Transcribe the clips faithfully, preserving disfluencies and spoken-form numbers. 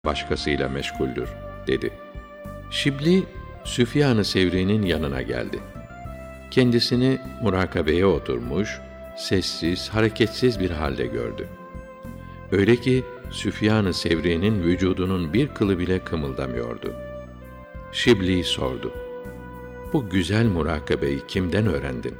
başkasıyla meşguldür, dedi. Şibli, Süfyan-ı Sevri'nin yanına geldi. Kendisini murakabeye oturmuş, sessiz, hareketsiz bir halde gördü. Öyle ki Süfyan-ı Sevri'nin vücudunun bir kılı bile kımıldamıyordu. Şibli sordu: "Bu güzel murakabeyi kimden öğrendin?"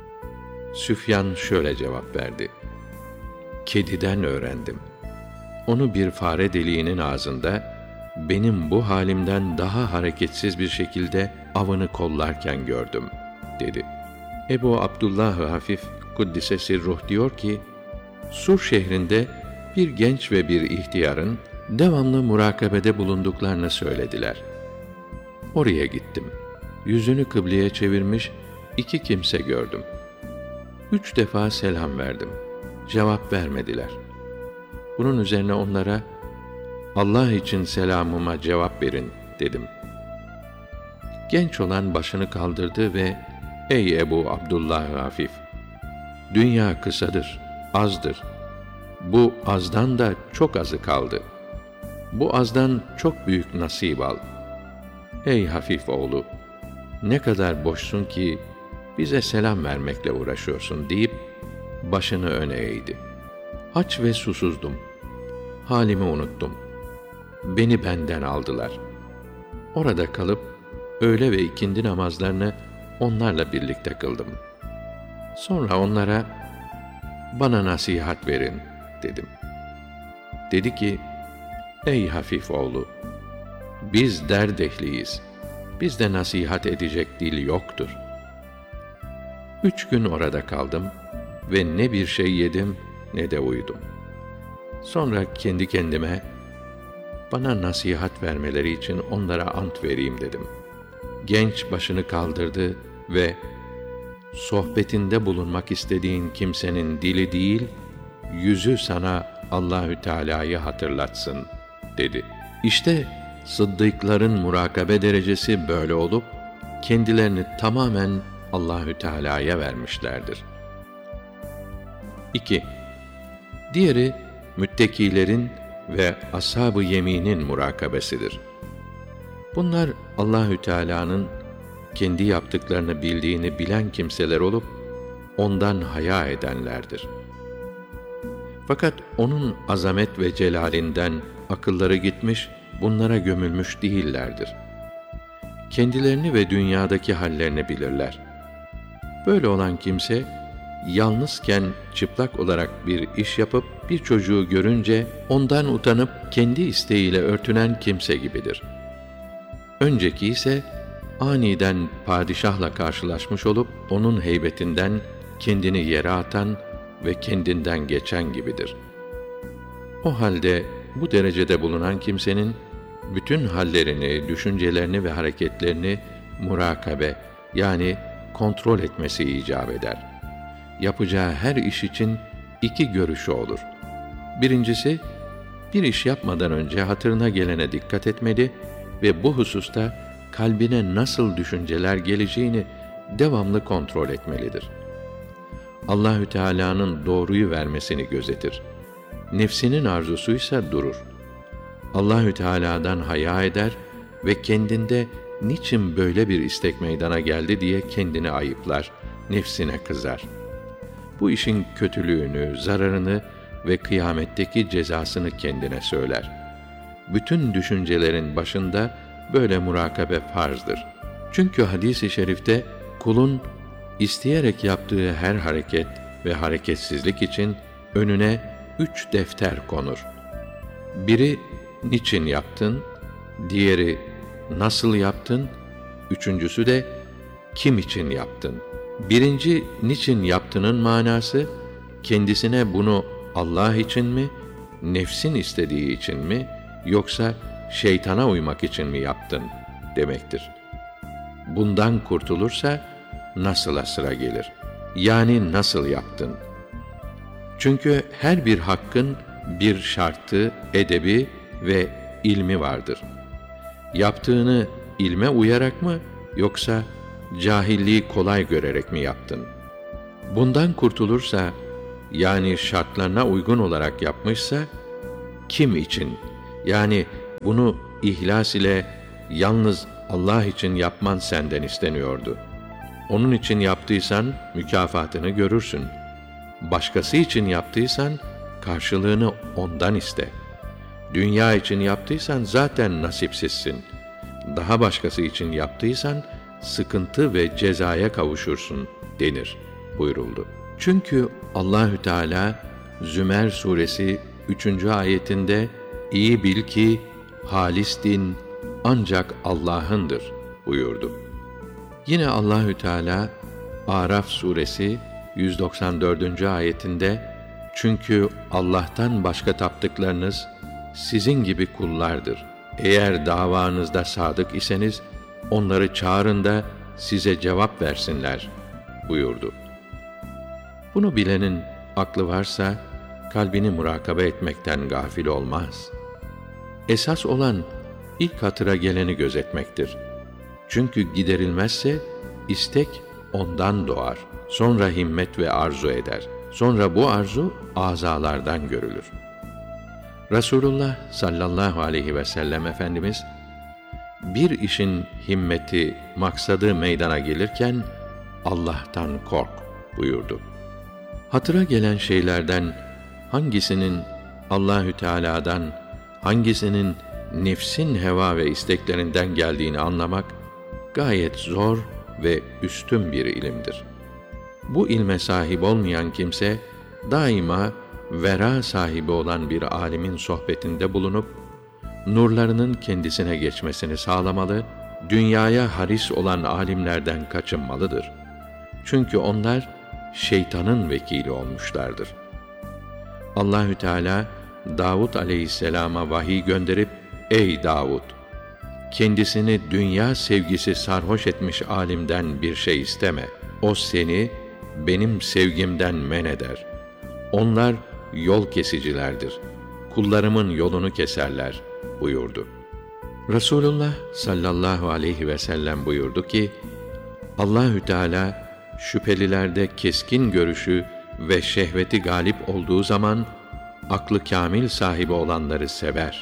Süfyan şöyle cevap verdi: "Kediden öğrendim. Onu bir fare deliğinin ağzında, benim bu halimden daha hareketsiz bir şekilde avını kollarken gördüm," dedi. Ebu Abdullah Hafif Kuddise Sirruh diyor ki, Sur şehrinde bir genç ve bir ihtiyarın devamlı murakabede bulunduklarını söylediler. Oraya gittim. Yüzünü kıbleye çevirmiş iki kimse gördüm. Üç defa selam verdim. Cevap vermediler. Bunun üzerine onlara, "Allah için selamıma cevap verin," dedim. Genç olan başını kaldırdı ve, "Ey Ebu Abdullah Hafif! Dünya kısadır, azdır. Bu azdan da çok azı kaldı. Bu azdan çok büyük nasip al. Ey Hafif oğlu! Ne kadar boşsun ki bize selam vermekle uğraşıyorsun," deyip başını öne eğdi. Aç ve susuzdum. Halimi unuttum. Beni benden aldılar. Orada kalıp öğle ve ikindi namazlarını onlarla birlikte kıldım. Sonra onlara, "Bana nasihat verin," dedim. Dedi ki, "Ey Hafif oğlu! Biz derd ehliyiz. Bizde nasihat edecek dil yoktur." Üç gün orada kaldım ve ne bir şey yedim ne de uyudum. Sonra kendi kendime, bana nasihat vermeleri için onlara ant vereyim dedim. Genç başını kaldırdı ve, "Sohbetinde bulunmak istediğin kimsenin dili değil, yüzü sana Allahü Teala'yı hatırlatsın," dedi. İşte sıddıkların murakabe derecesi böyle olup kendilerini tamamen Allahü Teala'ya vermişlerdir. İki. Diğeri müttekilerin ve ashab-ı yeminin murakabesidir. Bunlar Allahü Teala'nın kendi yaptıklarını bildiğini bilen kimseler olup ondan haya edenlerdir. Fakat onun azamet ve celalinden akılları gitmiş, bunlara gömülmüş değillerdir. Kendilerini ve dünyadaki hallerini bilirler. Böyle olan kimse, yalnızken çıplak olarak bir iş yapıp bir çocuğu görünce ondan utanıp kendi isteğiyle örtünen kimse gibidir. Önceki ise aniden padişahla karşılaşmış olup onun heybetinden kendini yere atan ve kendinden geçen gibidir. O halde bu derecede bulunan kimsenin bütün hallerini, düşüncelerini ve hareketlerini murakabe, yani kontrol etmesi icap eder. Yapacağı her iş için iki görüşü olur. Birincisi, bir iş yapmadan önce hatırına gelene dikkat etmeli ve bu hususta kalbine nasıl düşünceler geleceğini devamlı kontrol etmelidir. Allahü Teala'nın doğruyu vermesini gözetir. Nefsinin arzusuysa durur. Allahü Teala'dan haya eder ve kendinde niçin böyle bir istek meydana geldi diye kendini ayıplar, nefsine kızar. Bu işin kötülüğünü, zararını ve kıyametteki cezasını kendine söyler. Bütün düşüncelerin başında böyle murakabe farzdır. Çünkü hadis-i şerifte kulun isteyerek yaptığı her hareket ve hareketsizlik için önüne üç defter konur. Biri niçin yaptın, diğeri nasıl yaptın, üçüncüsü de kim için yaptın. Birinci niçin yaptığının manası, kendisine bunu Allah için mi, nefsin istediği için mi, yoksa şeytana uymak için mi yaptın demektir. Bundan kurtulursa nasıla sıra gelir. Yani nasıl yaptın? Çünkü her bir hakkın bir şartı, edebi ve ilmi vardır. Yaptığını ilme uyarak mı, yoksa cahilliği kolay görerek mi yaptın? Bundan kurtulursa, yani şartlarına uygun olarak yapmışsa, kim için, yani bunu ihlas ile yalnız Allah için yapman senden isteniyordu. Onun için yaptıysan mükafatını görürsün. Başkası için yaptıysan karşılığını ondan iste. Dünya için yaptıysan zaten nasipsizsin. Daha başkası için yaptıysan sıkıntı ve cezaya kavuşursun denir buyuruldu. Çünkü Allahü Teala Zümer suresi üçüncü ayetinde iyi bil ki halis din ancak Allah'ındır buyurdu. Yine Allahü Teala Araf suresi yüz doksan dördüncü ayetinde çünkü Allah'tan başka taptıklarınız sizin gibi kullardır. Eğer davanızda sadık iseniz onları çağırın da size cevap versinler buyurdu. Bunu bilenin aklı varsa kalbini murakabe etmekten gafil olmaz. Esas olan ilk hatıra geleni gözetmektir. Çünkü giderilmezse istek ondan doğar. Sonra himmet ve arzu eder. Sonra bu arzu azalardan görülür. Resulullah sallallahu aleyhi ve sellem Efendimiz bir işin himmeti, maksadı meydana gelirken Allah'tan kork buyurdu. Hatıra gelen şeylerden hangisinin Allahü Teala'dan, hangisinin nefsin heva ve isteklerinden geldiğini anlamak gayet zor ve üstün bir ilimdir. Bu ilme sahip olmayan kimse daima vera sahibi olan bir alimin sohbetinde bulunup nurlarının kendisine geçmesini sağlamalı, dünyaya haris olan alimlerden kaçınmalıdır. Çünkü onlar şeytanın vekili olmuşlardır. Allahü Teala Davud aleyhisselama vahiy gönderip ey Davud, kendisini dünya sevgisi sarhoş etmiş alimden bir şey isteme. O seni benim sevgimden men eder. Onlar yol kesicilerdir. Kullarımın yolunu keserler buyurdu. Resulullah sallallahu aleyhi ve sellem buyurdu ki, Allahü Teala şüphelilerde keskin görüşü ve şehveti galip olduğu zaman aklı kâmil sahibi olanları sever.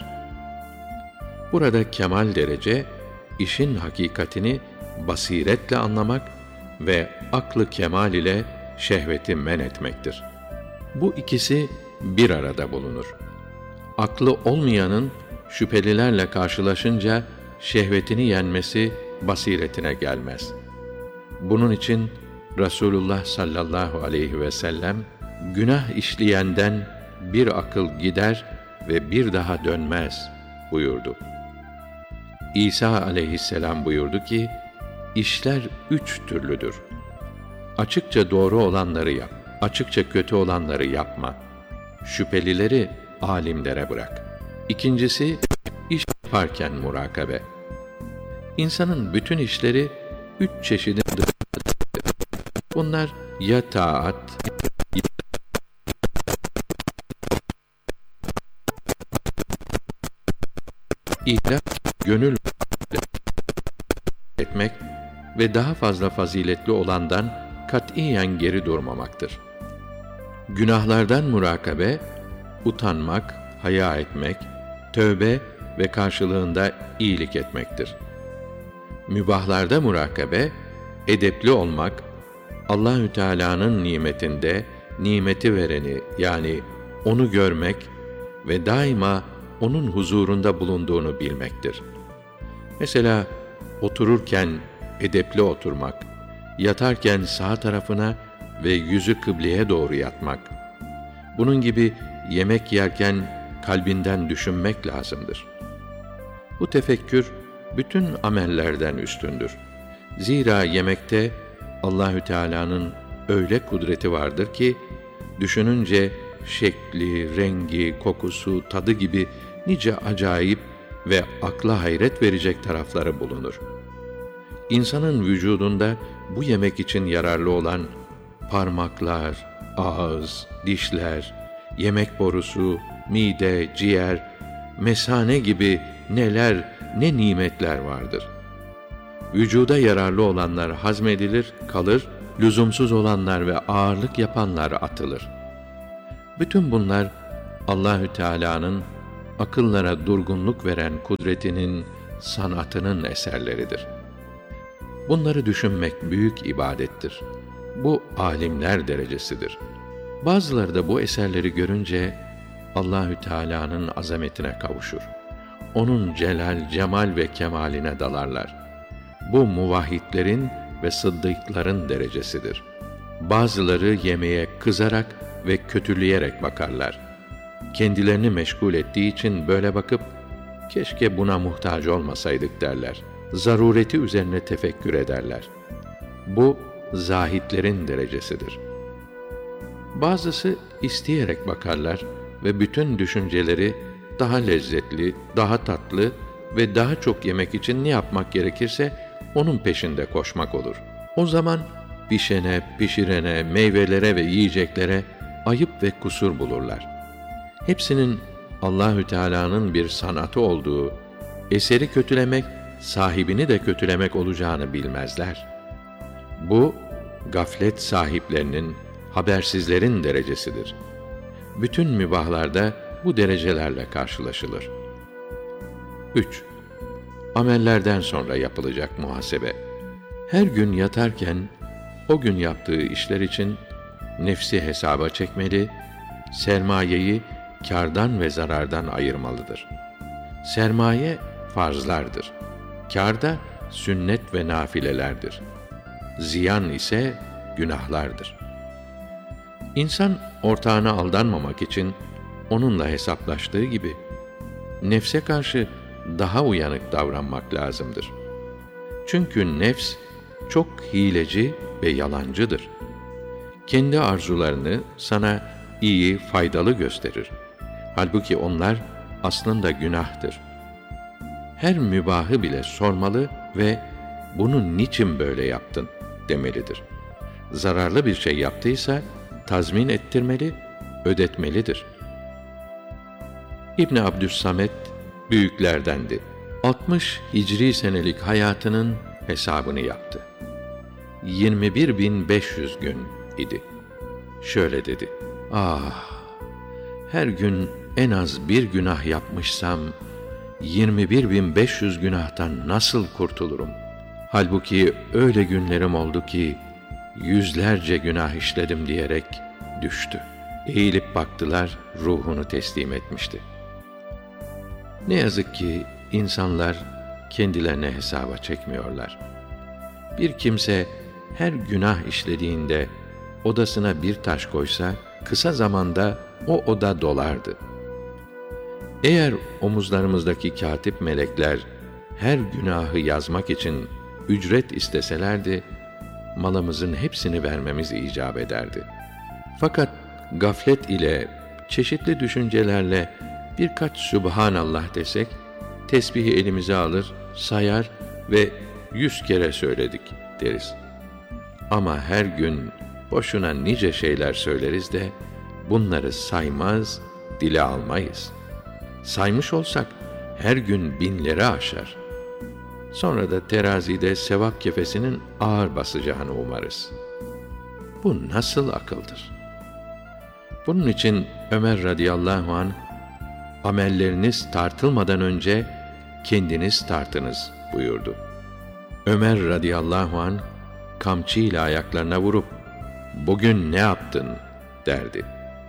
Burada kemal derece işin hakikatini basiretle anlamak ve aklı kemal ile şehveti men etmektir. Bu ikisi bir arada bulunur. Aklı olmayanın şüphelilerle karşılaşınca şehvetini yenmesi basiretine gelmez. Bunun için Resulullah sallallahu aleyhi ve sellem günah işleyenden bir akıl gider ve bir daha dönmez buyurdu. İsa aleyhisselam buyurdu ki, işler üç türlüdür. Açıkça doğru olanları yap, açıkça kötü olanları yapma. Şüphelileri alimlere bırak. İkincisi, iş yaparken murakabe. İnsanın bütün işleri üç çeşidin dışındadır. Bunlar ya taat, ya ihlas, gönül etmek ve daha fazla faziletli olandan katiyen geri durmamaktır. Günahlardan murakabe, utanmak, haya etmek, tövbe ve karşılığında iyilik etmektir. Mübahlarda murakabe, edepli olmak, Allahü Teala'nın nimetinde nimeti vereni yani onu görmek ve daima onun huzurunda bulunduğunu bilmektir. Mesela otururken edepli oturmak, yatarken sağ tarafına ve yüzü kıbleye doğru yatmak. Bunun gibi yemek yerken kalbinden düşünmek lazımdır. Bu tefekkür bütün amellerden üstündür. Zira yemekte Allahü Teala'nın öyle kudreti vardır ki düşününce şekli, rengi, kokusu, tadı gibi nice acayip ve akla hayret verecek tarafları bulunur. İnsanın vücudunda bu yemek için yararlı olan parmaklar, ağız, dişler, yemek borusu, mide, ciğer, mesane gibi neler, ne nimetler vardır. Vücuda yararlı olanlar hazmedilir, kalır, lüzumsuz olanlar ve ağırlık yapanlar atılır. Bütün bunlar Allahü Teala'nın akıllara durgunluk veren kudretinin, sanatının eserleridir. Bunları düşünmek büyük ibadettir. Bu alimler derecesidir. Bazıları da bu eserleri görünce Allahü Teala'nın azametine kavuşur. Onun celal, cemal ve kemaline dalarlar. Bu muvahhidlerin ve sıddıkların derecesidir. Bazıları yemeğe kızarak ve kötüleyerek bakarlar. Kendilerini meşgul ettiği için böyle bakıp, keşke buna muhtaç olmasaydık derler. Zarureti üzerine tefekkür ederler. Bu, zahitlerin derecesidir. Bazısı isteyerek bakarlar ve bütün düşünceleri daha lezzetli, daha tatlı ve daha çok yemek için ne yapmak gerekirse onun peşinde koşmak olur. O zaman pişene, pişirene, meyvelere ve yiyeceklere ayıp ve kusur bulurlar. Hepsinin Allahü Teala'nın bir sanatı olduğu, eseri kötülemek, sahibini de kötülemek olacağını bilmezler. Bu, gaflet sahiplerinin, habersizlerin derecesidir. Bütün mübahlarda bu derecelerle karşılaşılır. üç. Amellerden sonra yapılacak muhasebe. Her gün yatarken, o gün yaptığı işler için nefsi hesaba çekmeli, sermayeyi kârdan ve zarardan ayırmalıdır. Sermaye farzlardır. Kâr da sünnet ve nafilelerdir. Ziyan ise günahlardır. İnsan ortağına aldanmamak için onunla hesaplaştığı gibi nefse karşı daha uyanık davranmak lazımdır. Çünkü nefs çok hileci ve yalancıdır. Kendi arzularını sana iyi, faydalı gösterir. Halbuki onlar aslında günahtır. Her mübahı bile sormalı ve bunu niçin böyle yaptın demelidir. Zararlı bir şey yaptıysa tazmin ettirmeli, ödetmelidir. İbn Abdüssamet büyüklerdendi. altmış hicri senelik hayatının hesabını yaptı. yirmi bir bin beş yüz gün idi. Şöyle dedi: Ah! Her gün en az bir günah yapmışsam, yirmi bir bin beş yüz günahtan nasıl kurtulurum? Halbuki öyle günlerim oldu ki, yüzlerce günah işledim diyerek düştü. Eğilip baktılar, ruhunu teslim etmişti. Ne yazık ki insanlar kendilerine hesaba çekmiyorlar. Bir kimse her günah işlediğinde odasına bir taş koysa, kısa zamanda o oda dolardı. Eğer omuzlarımızdaki katip melekler her günahı yazmak için ücret isteselerdi, malımızın hepsini vermemiz icap ederdi. Fakat gaflet ile, çeşitli düşüncelerle birkaç Sübhanallah desek, tesbihi elimize alır, sayar ve yüz kere söyledik deriz. Ama her gün boşuna nice şeyler söyleriz de, bunları saymaz, dile almayız. Saymış olsak, her gün binleri aşar. Sonra da terazide sevap kefesinin ağır basacağını umarız. Bu nasıl akıldır? Bunun için Ömer radıyallahu anh, amelleriniz tartılmadan önce kendiniz tartınız buyurdu. Ömer radıyallahu anh, kamçıyla ayaklarına vurup, bugün ne yaptın derdi.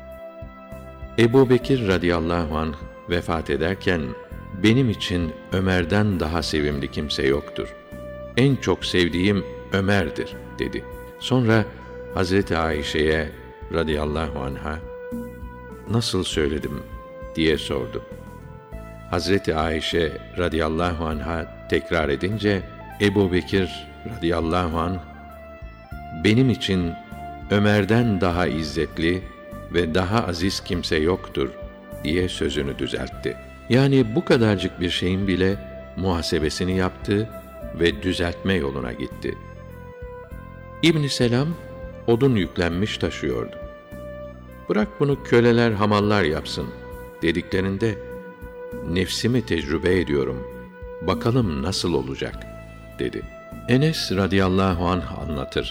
Ebu Bekir radıyallahu anh vefat ederken, benim için Ömer'den daha sevimli kimse yoktur. En çok sevdiğim Ömer'dir dedi. Sonra Hazreti Ayşe'ye radıyallahu anha, nasıl söyledim diye sordu. Hazreti Ayşe radıyallahu anha tekrar edince, Ebu Bekir radıyallahu anh, benim için Ömer'den daha izzetli ve daha aziz kimse yoktur diye sözünü düzeltti. Yani bu kadarcık bir şeyin bile muhasebesini yaptı ve düzeltme yoluna gitti. İbn Selam odun yüklenmiş taşıyordu. Bırak bunu köleler, hamallar yapsın dediklerinde, nefsimi tecrübe ediyorum, bakalım nasıl olacak dedi. Enes radıyallahu anh anlatır.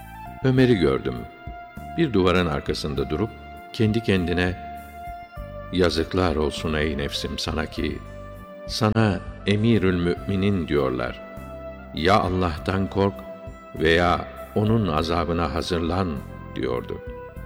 Ömer'i gördüm. Bir duvarın arkasında durup kendi kendine, Yazıklar olsun ey nefsim sana ki, sana emirül müminin diyorlar. Ya Allah'tan kork veya onun azabına hazırlan diyordu.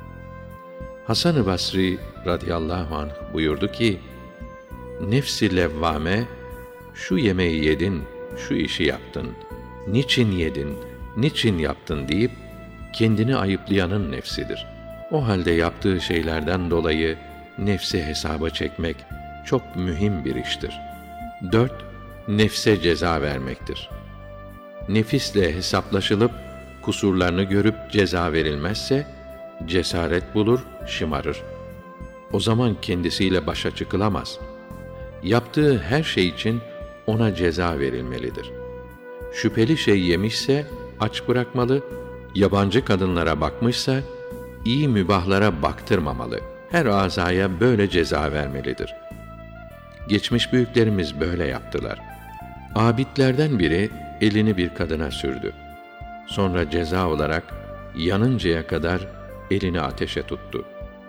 Hasan-ı Basri radıyallahu anh buyurdu ki, nefs-i levvame, şu yemeği yedin, şu işi yaptın, niçin yedin, niçin yaptın deyip, kendini ayıplayanın nefsidir. O halde yaptığı şeylerden dolayı, nefsi hesaba çekmek, çok mühim bir iştir. Dört, nefse ceza vermektir. Nefisle hesaplaşılıp, kusurlarını görüp ceza verilmezse, cesaret bulur, şımarır. O zaman kendisiyle başa çıkılamaz. Yaptığı her şey için ona ceza verilmelidir. Şüpheli şey yemişse aç bırakmalı, yabancı kadınlara bakmışsa iyi mübahlara baktırmamalı. Her azaya böyle ceza vermelidir. Geçmiş büyüklerimiz böyle yaptılar. Abidlerden biri elini bir kadına sürdü. Sonra ceza olarak yanıncaya kadar elini ateşe tuttu.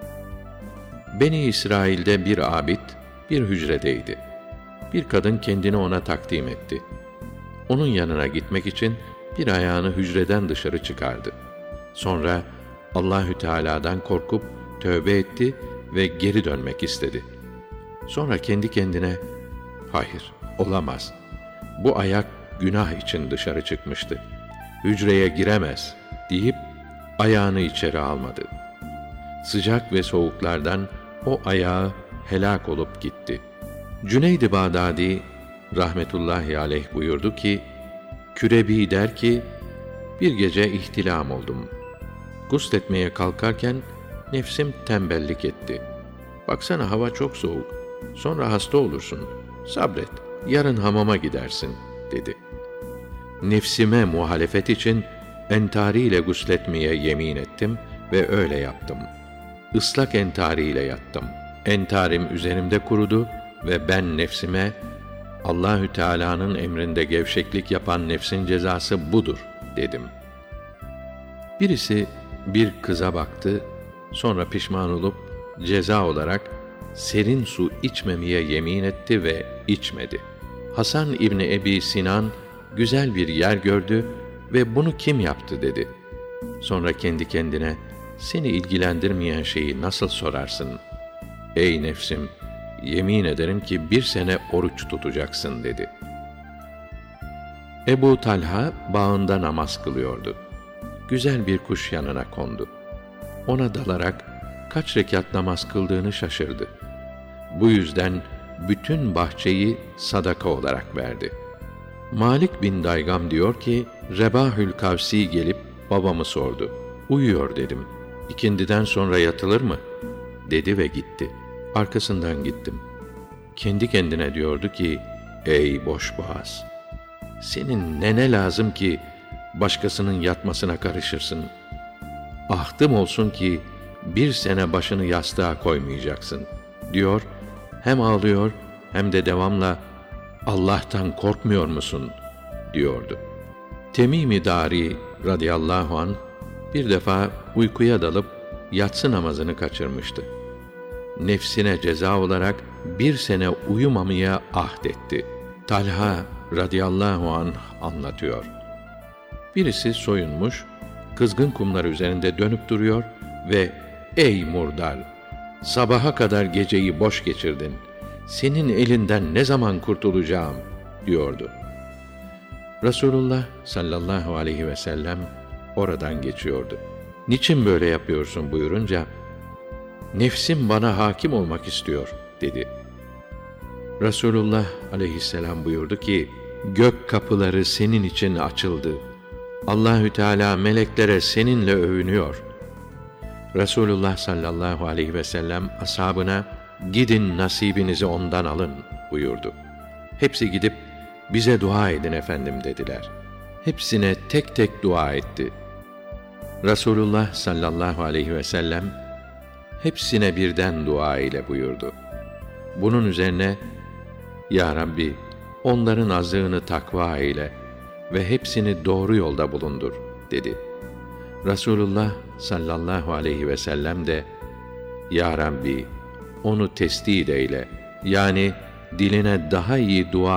Beni İsrail'de bir abid bir hücredeydi. Bir kadın kendini ona takdim etti. Onun yanına gitmek için bir ayağını hücreden dışarı çıkardı. Sonra Allahü Teala'dan korkup tövbe etti ve geri dönmek istedi. Sonra kendi kendine, hayır, olamaz. Bu ayak günah için dışarı çıkmıştı. Hücreye giremez deyip ayağını içeri almadı. Sıcak ve soğuklardan o ayağı helak olup gitti. Cüneyd-i Bağdadi rahmetullahi aleyh buyurdu ki, Kürebi der ki, bir gece ihtilam oldum. Gusletmeye kalkarken nefsim tembellik etti. Baksana hava çok soğuk, sonra hasta olursun. Sabret, yarın hamama gidersin, dedi. Nefsime muhalefet için entariyle gusletmeye yemin ettim ve öyle yaptım. Islak entariyle yattım. Entarim üzerimde kurudu ve ben nefsime, Allahü Teala'nın emrinde gevşeklik yapan nefsin cezası budur, dedim. Birisi bir kıza baktı, sonra pişman olup ceza olarak serin su içmemeye yemin etti ve içmedi. Hasan İbni Ebi Sinan güzel bir yer gördü ve bunu kim yaptı dedi. Sonra kendi kendine, seni ilgilendirmeyen şeyi nasıl sorarsın? Ey nefsim, yemin ederim ki bir sene oruç tutacaksın, dedi. Ebu Talha bağında namaz kılıyordu. Güzel bir kuş yanına kondu. Ona dalarak kaç rekat namaz kıldığını şaşırdı. Bu yüzden bütün bahçeyi sadaka olarak verdi. Malik bin Daygam diyor ki, Rebahül Kavsi gelip babamı sordu. Uyuyor dedim. İkindiden sonra yatılır mı? Dedi ve gitti. Arkasından gittim. Kendi kendine diyordu ki, ey boşboğaz! Senin ne ne lazım ki başkasının yatmasına karışırsın? Ahtım olsun ki bir sene başını yastığa koymayacaksın, diyor, hem ağlıyor hem de devamla Allah'tan korkmuyor musun, diyordu. Temim-i Dari radıyallahu anh bir defa uykuya dalıp yatsı namazını kaçırmıştı. Nefsine ceza olarak bir sene uyumamaya ahdetti. Talha radıyallahu anh anlatıyor. Birisi soyunmuş, kızgın kumlar üzerinde dönüp duruyor ve ey murdar! Sabaha kadar geceyi boş geçirdin. Senin elinden ne zaman kurtulacağım, diyordu. Resulullah sallallahu aleyhi ve sellem oradan geçiyordu. Niçin böyle yapıyorsun buyurunca, nefsim bana hakim olmak istiyor, dedi. Resulullah aleyhisselam buyurdu ki, gök kapıları senin için açıldı. Allahü Teala meleklere seninle övünüyor. Resulullah sallallahu aleyhi ve sellem ashabına, gidin nasibinizi ondan alın, buyurdu. Hepsi gidip, bize dua edin efendim, dediler. Hepsine tek tek dua etti. Resulullah sallallahu aleyhi ve sellem, hepsine birden dua ile buyurdu. Bunun üzerine, Ya Rabbi, onların azığını takva eyle ve hepsini doğru yolda bulundur, dedi. Resulullah sallallahu aleyhi ve sellem de, Ya Rabbi, onu tesdid eyle. Yani diline daha iyi dua